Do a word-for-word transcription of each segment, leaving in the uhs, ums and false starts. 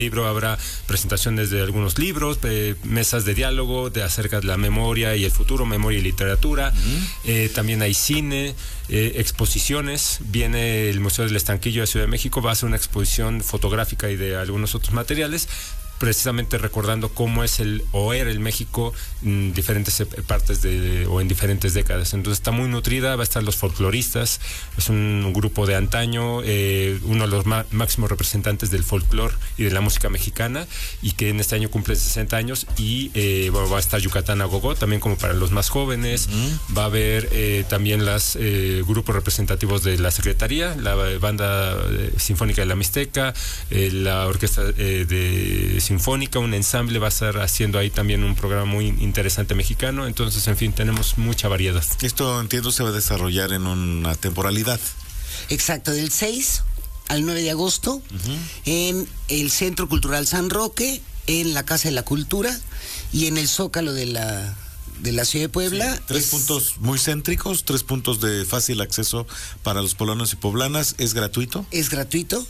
libro habrá presentaciones de algunos libros, eh, mesas de diálogo de acerca de la memoria y el futuro, memoria y literatura. Uh-huh. Eh, también hay cine, eh, exposiciones. Viene el Museo del Estanquillo de Ciudad de México, va a hacer una exposición fotográfica y de algunos otros materiales, precisamente recordando cómo es el o era el México en diferentes partes de o en diferentes décadas. Entonces está muy nutrida, va a estar los folcloristas, es un grupo de antaño, eh, uno de los má- máximos representantes del folclore y de la música mexicana, y que en este año cumple sesenta años, y eh, bueno, va a estar Yucatán a Gogó, también como para los más jóvenes. Uh-huh. Va a haber eh, también los eh, grupos representativos de la Secretaría, la Banda eh, Sinfónica de la Mixteca, eh, la Orquesta eh, de Sinfónica, un ensamble va a estar haciendo ahí también un programa muy interesante mexicano. Entonces, en fin, tenemos mucha variedad. Esto, entiendo, se va a desarrollar en una temporalidad. Exacto, del seis al nueve de agosto, uh-huh, en el Centro Cultural San Roque, en la Casa de la Cultura y en el Zócalo de la de la Ciudad de Puebla. Sí, tres es... puntos muy céntricos, tres puntos de fácil acceso para los poblanos y poblanas. ¿Es gratuito? Es gratuito.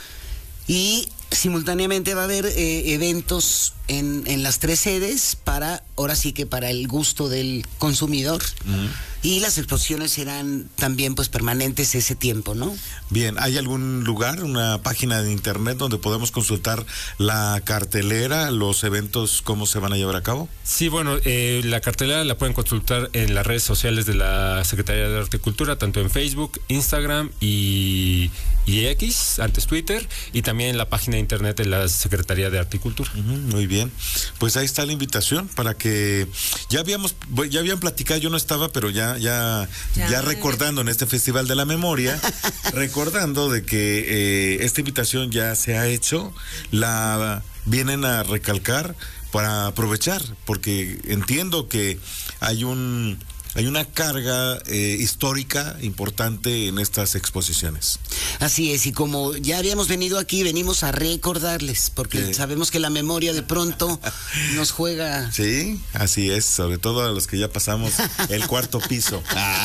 Y simultáneamente va a haber eh, eventos en, en las tres sedes para, ahora sí que para el gusto del consumidor. Uh-huh. Y las exposiciones serán también pues permanentes ese tiempo, ¿no? Bien, ¿hay algún lugar, una página de internet donde podemos consultar la cartelera, los eventos, cómo se van a llevar a cabo? Sí, bueno, eh, la cartelera la pueden consultar en las redes sociales de la Secretaría de Arte y Cultura, tanto en Facebook, Instagram y, y X, antes Twitter, y también en la página de internet de la Secretaría de Arte y Cultura. Uh-huh, muy bien, pues ahí está la invitación para que ya habíamos, ya habían platicado, yo no estaba, pero ya Ya, ya, ya recordando en este Festival de la Memoria, recordando de que eh, esta invitación ya se ha hecho, la vienen a recalcar para aprovechar, porque entiendo que hay un hay una carga eh, histórica importante en estas exposiciones. Así es, y como ya habíamos venido aquí, venimos a recordarles, porque sí, sabemos que la memoria de pronto nos juega. Sí, así es, sobre todo a los que ya pasamos el cuarto piso.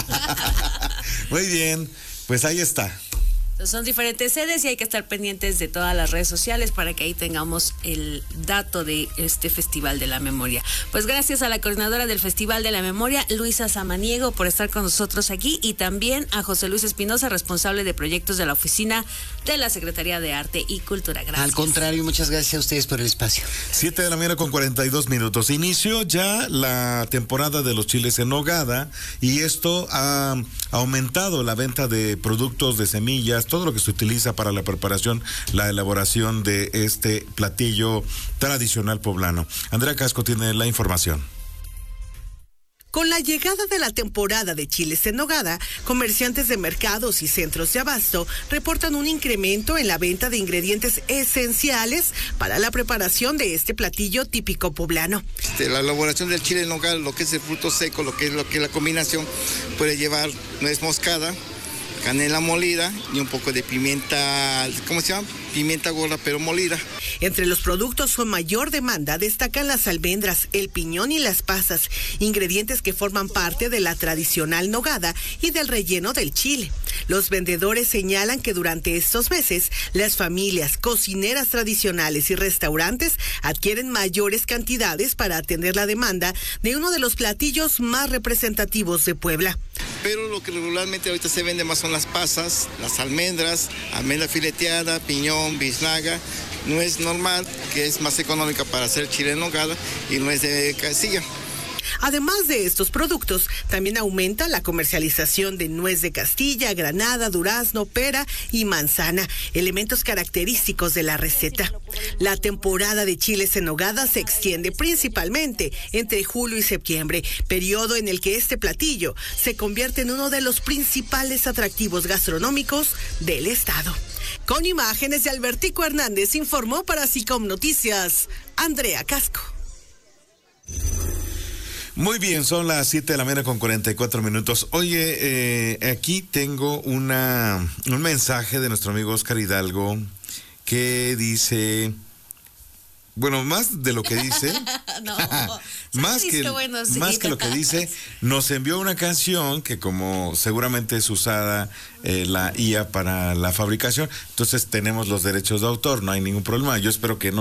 Muy bien, pues ahí está. Son diferentes sedes y hay que estar pendientes de todas las redes sociales para que ahí tengamos el dato de este Festival de la Memoria. Pues gracias a la coordinadora del Festival de la Memoria, Luisa Samaniego, por estar con nosotros aquí, y también a José Luis Espinosa, responsable de proyectos de la Oficina de la Secretaría de Arte y Cultura. Gracias. Al contrario, muchas gracias a ustedes por el espacio. Siete de la mañana con cuarenta y dos minutos. Inició ya la temporada de los chiles en nogada, y esto ha aumentado la venta de productos de semillas, todo lo que se utiliza para la preparación, la elaboración de este platillo tradicional poblano. Andrea Casco tiene la información. Con la llegada de la temporada de chiles en nogada, comerciantes de mercados y centros de abasto reportan un incremento en la venta de ingredientes esenciales para la preparación de este platillo típico poblano. Este, la elaboración del chile en nogada, lo que es el fruto seco, lo que es lo que es la combinación, puede llevar nuez moscada, canela molida y un poco de pimienta, ¿cómo se llama? Pimienta gorda pero molida. Entre los productos con mayor demanda destacan las almendras, el piñón y las pasas, ingredientes que forman parte de la tradicional nogada y del relleno del chile. Los vendedores señalan que durante estos meses, las familias, cocineras tradicionales y restaurantes adquieren mayores cantidades para atender la demanda de uno de los platillos más representativos de Puebla. Pero lo que regularmente ahorita se vende más son las pasas, las almendras, almendra fileteada, piñón, biznaga, nuez normal, que es más económica para hacer chile en nogada, y nuez de casilla. Además de estos productos, también aumenta la comercialización de nuez de Castilla, granada, durazno, pera y manzana, elementos característicos de la receta. La temporada de chiles en nogada se extiende principalmente entre julio y septiembre, periodo en el que este platillo se convierte en uno de los principales atractivos gastronómicos del estado. Con imágenes de Albertico Hernández, informó para SICOM Noticias, Andrea Casco. Muy bien, son las siete de la mañana con cuarenta y cuatro minutos. Oye, eh, aquí tengo una un mensaje de nuestro amigo Oscar Hidalgo que dice, bueno, más de lo que dice, no, más que bueno, sí. más que lo que dice, nos envió una canción que como seguramente es usada eh, la I A para la fabricación, entonces tenemos los derechos de autor, no hay ningún problema. Yo espero que no